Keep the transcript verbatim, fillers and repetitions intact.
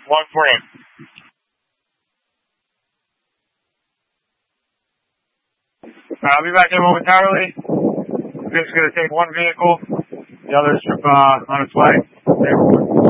One frame. I'll be back in momentarily. This is going to take one vehicle. The other's uh, on its way.